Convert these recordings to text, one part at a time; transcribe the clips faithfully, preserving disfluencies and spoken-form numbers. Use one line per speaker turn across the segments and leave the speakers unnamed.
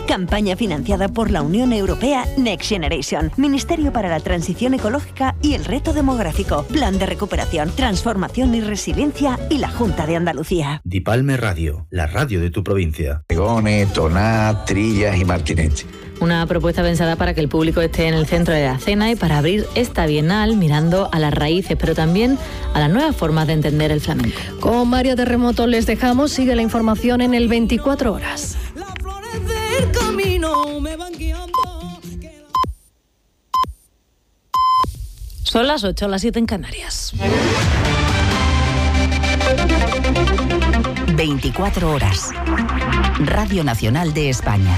Campaña financiada por la Unión Europea Next Generation, Ministerio para la Transición Ecológica y el Reto Demográfico, Plan de Recuperación, Transformación y Resiliencia y la Junta de Andalucía.
Dipalme Radio, la radio de tu provincia.
Pregone, Toná, Trillas y Martinete.
Una propuesta pensada para que el público esté en el centro de la escena y para abrir esta bienal mirando a las raíces, pero también a las nuevas formas de entender el flamenco.
Con María Terremoto les dejamos, sigue la información en el veinticuatro horas.
Las flores del camino me van guiando.
Son las ocho, las siete en Canarias.
veinticuatro horas. Radio Nacional de España.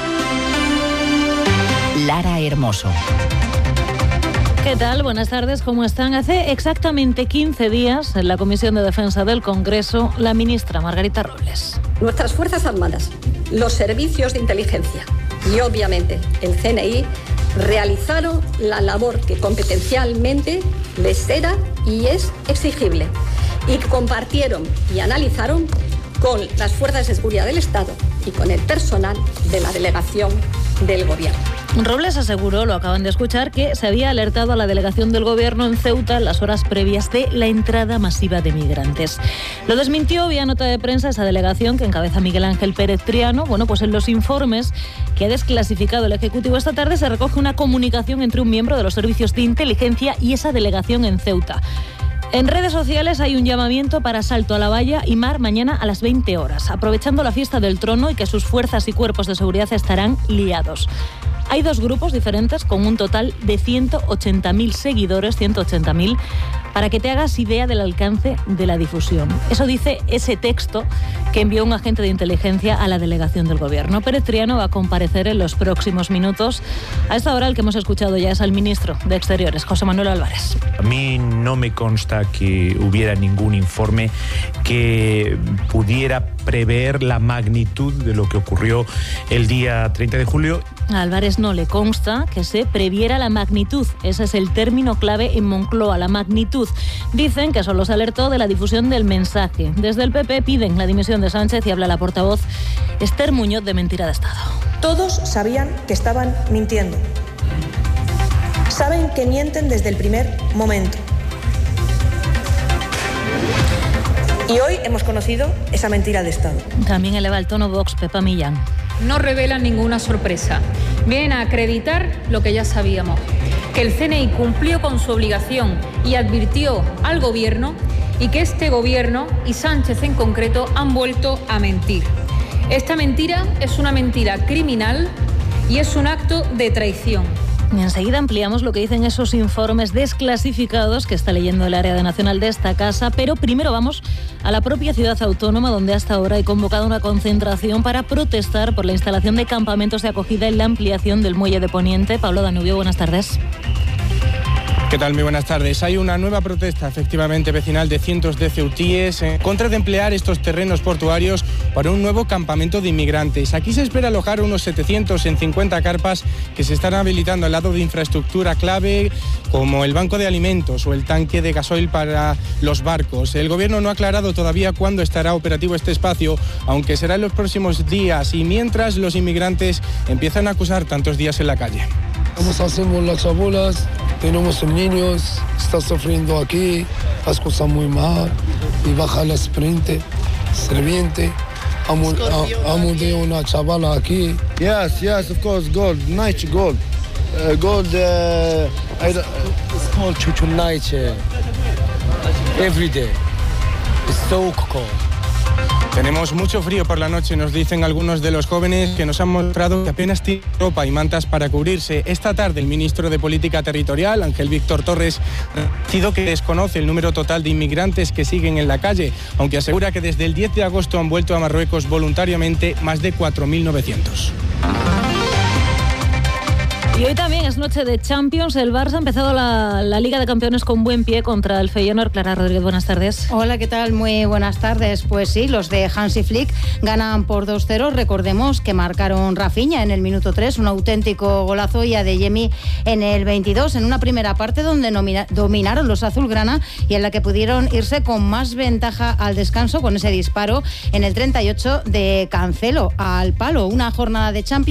Lara Hermoso.
¿Qué tal? Buenas tardes, ¿cómo están? Hace exactamente quince días, en la Comisión de Defensa del Congreso, la ministra Margarita Robles.
Nuestras Fuerzas Armadas, los servicios de inteligencia y, obviamente, el C N I realizaron la labor que competencialmente les era y es exigible, y compartieron y analizaron con las fuerzas de seguridad del Estado y con el personal de la delegación del Gobierno.
Robles aseguró, lo acaban de escuchar, que se había alertado a la delegación del Gobierno en Ceuta en las horas previas de la entrada masiva de migrantes. Lo desmintió vía nota de prensa esa delegación que encabeza Miguel Ángel Pérez Triano. Bueno, pues en los informes que ha desclasificado el Ejecutivo esta tarde se recoge una comunicación entre un miembro de los servicios de inteligencia y esa delegación en Ceuta. En redes sociales hay un llamamiento para Salto a la Valla y Mar mañana a las veinte horas, aprovechando la fiesta del Trono y que sus fuerzas y cuerpos de seguridad estarán liados. Hay dos grupos diferentes con un total de ciento ochenta mil seguidores, ciento ochenta mil, para que te hagas idea del alcance de la difusión. Eso dice ese texto que envió un agente de inteligencia a la delegación del Gobierno. Pérez Triano va a comparecer en los próximos minutos. A esta hora el que hemos escuchado ya es al ministro de Exteriores, José Manuel Álvarez.
A mí no me consta que hubiera ningún informe que pudiera prever la magnitud de lo que ocurrió el día treinta de julio.
A Álvarez no le consta que se previera la magnitud. Ese es el término clave en Moncloa, la magnitud. Dicen que solo se alertó de la difusión del mensaje. Desde el P P piden la dimisión de Sánchez y habla la portavoz Esther Muñoz de Mentira de Estado.
Todos sabían que estaban mintiendo. Saben que mienten desde el primer momento. Y hoy hemos conocido esa mentira de Estado.
También eleva el tono Vox, Pepa Millán.
No revela ninguna sorpresa. Vienen a acreditar lo que ya sabíamos, que el C N I cumplió con su obligación y advirtió al Gobierno y que este Gobierno y Sánchez en concreto han vuelto a mentir. Esta mentira es una mentira criminal y es un acto de traición.
Y enseguida ampliamos lo que dicen esos informes desclasificados que está leyendo el área de nacional de esta casa, pero primero vamos a la propia ciudad autónoma, donde hasta ahora hay convocado una concentración para protestar por la instalación de campamentos de acogida y la ampliación del muelle de Poniente. Pablo Danubio, buenas tardes.
¿Qué tal? Muy buenas tardes. Hay una nueva protesta, efectivamente, vecinal de cientos de ceutíes en contra de emplear estos terrenos portuarios para un nuevo campamento de inmigrantes. Aquí se espera alojar unos setecientos en cincuenta carpas que se están habilitando al lado de infraestructura clave como el banco de alimentos o el tanque de gasoil para los barcos. El Gobierno no ha aclarado todavía cuándo estará operativo este espacio, aunque será en los próximos días y mientras los inmigrantes empiezan a acusar tantos días en la calle.
Vamos a hacer las abuelas, tenemos niños, está sufriendo aquí, las cosas muy mal, y baja la sprint, serviente, amo, amo de una chavala aquí.
Yes, yes, of course, gold, nice gold, uh, gold, uh, it's called chuchu night, every day, it's so cold.
Tenemos mucho frío por la noche, nos dicen algunos de los jóvenes que nos han mostrado que apenas tienen ropa y mantas para cubrirse. Esta tarde el ministro de Política Territorial, Ángel Víctor Torres, ha dicho que desconoce el número total de inmigrantes que siguen en la calle, aunque asegura que desde el diez de agosto han vuelto a Marruecos voluntariamente más de cuatro mil novecientos.
Y hoy también es noche de Champions. El Barça ha empezado la, la Liga de Campeones con buen pie contra el Feyenoord. Clara Rodríguez, buenas tardes.
Hola, ¿qué tal? Muy buenas tardes. Pues sí, los de Hansi Flick ganan por dos cero. Recordemos que marcaron Rafinha en el minuto tres, un auténtico golazo, y Adeyemi en el veintidós, en una primera parte donde nomina, dominaron los azulgrana y en la que pudieron irse con más ventaja al descanso con ese disparo en el treinta y ocho de Cancelo al palo. Una jornada de Champions